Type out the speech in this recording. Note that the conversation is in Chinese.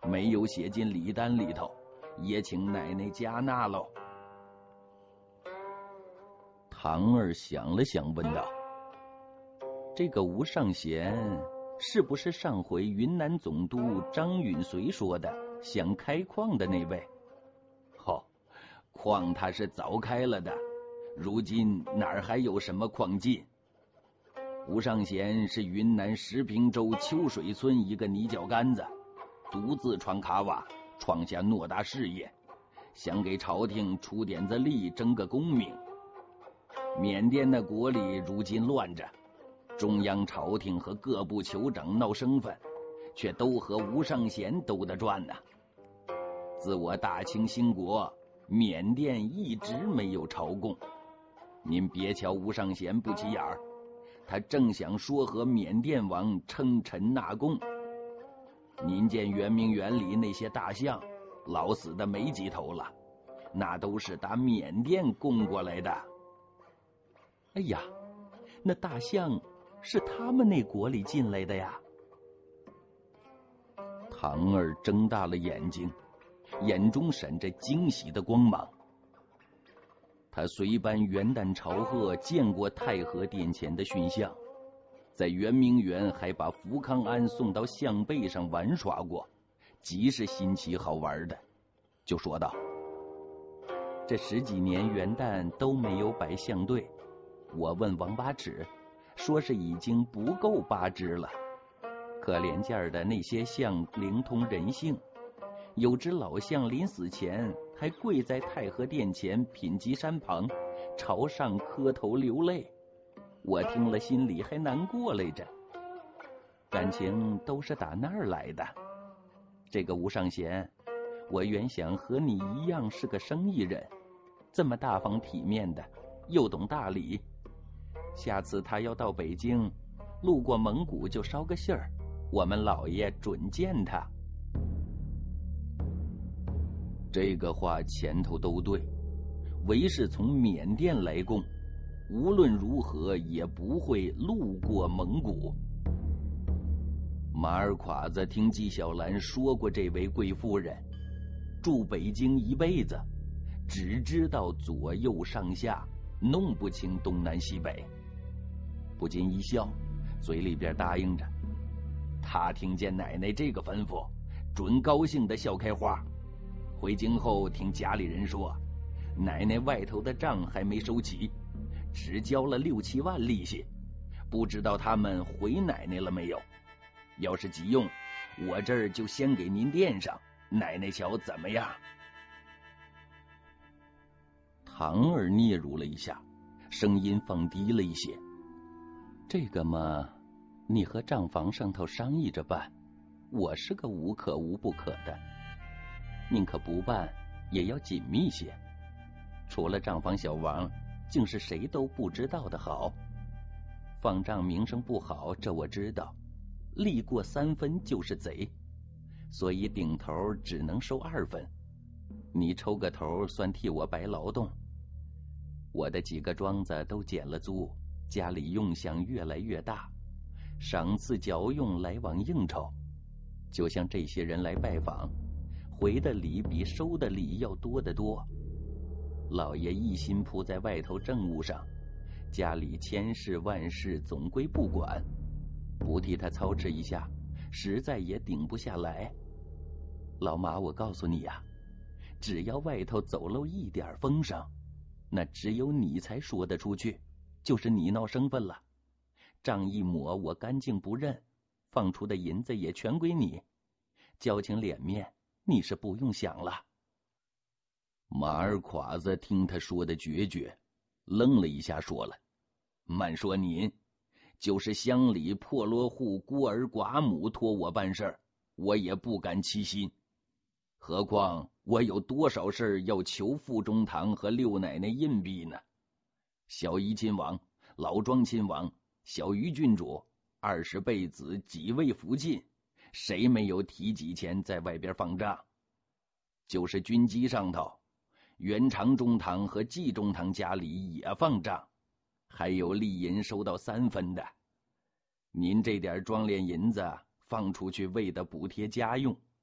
没有写进礼单里头，也请奶奶加纳喽。唐儿想了想，问道：这个吴尚贤是不是上回云南总督张允绥说的想开矿的那位？矿他是早开了的，如今哪儿还有什么矿进？吴尚贤是云南石屏州秋水村一个泥脚杆子，独自穿卡瓦，创下诺大事业，想给朝廷出点子力，争个功名。缅甸的国里如今乱着，中央朝廷和各部酋长闹生分，却都和吴尚贤兜得转呢。自我大清兴国，缅甸一直没有朝贡。您别瞧吴尚贤不起眼儿，他正想说和缅甸王称臣纳贡。您见圆明园里那些大象，老死的没几头了，那都是打缅甸供过来的。哎呀，那大象是他们那国里进来的呀！唐儿睁大了眼睛，眼中闪着惊喜的光芒。他随班元旦朝贺见过太和殿前的驯象，在圆明园还把福康安送到象背上玩耍过，极是新奇好玩的，就说道：这10几年元旦都没有摆象队，我问王八尺，说是已经不够8只了。可怜见的那些象灵通人性，有只老象临死前还跪在太和殿前品级山旁，朝上磕头流泪，我听了心里还难过来着。感情都是打那儿来的。这个吴尚贤，我原想和你一样是个生意人，这么大方体面的，又懂大礼。下次他要到北京，路过蒙古就捎个信儿，我们老爷准见他。这个话前头都对，唯是从缅甸来贡，无论如何也不会路过蒙古。马尔垮子听纪晓岚说过这位贵夫人，住北京一辈子，只知道左右上下，弄不清东南西北，不禁一笑，嘴里边答应着。他听见奶奶这个吩咐，准高兴的笑开花。回京后听家里人说，奶奶外头的账还没收齐，只交了6、7万利息，不知道他们回奶奶了没有。要是急用，我这儿就先给您垫上，奶奶瞧怎么样？唐儿嗫嚅了一下，声音放低了一些。这个嘛，你和账房上头商议着办，我是个无可无不可的，宁可不办也要紧密些。除了账房小王，竟是谁都不知道的好。放账名声不好，这我知道，利过3分就是贼，所以顶头只能收2分。你抽个头算替我白劳动。我的几个庄子都减了租，家里用项越来越大，赏赐嚼用来往应酬，就像这些人来拜访，回的礼比收的礼要多得多。老爷一心扑在外头政务上，家里千事万事总归不管，不替他操持一下，实在也顶不下来。老马，我告诉你呀，只要外头走漏一点风声，那只有你才说得出去，就是你闹生分了。账一抹，我干净不认，放出的银子也全归你，交情脸面你是不用想了。马二侉子听他说的决绝，愣了一下，说了：慢说您，就是乡里破落户孤儿寡母托我办事，我也不敢欺心。何况我有多少事要求傅中堂和六奶奶硬币呢？小姨亲王、老庄亲王、小于郡主、20辈子几位福晋，谁没有提几钱在外边放账？就是军机上头，元长中堂和季中堂家里也放账，还有利银收到3分的。您这点装殓银子放出去为的补贴家用，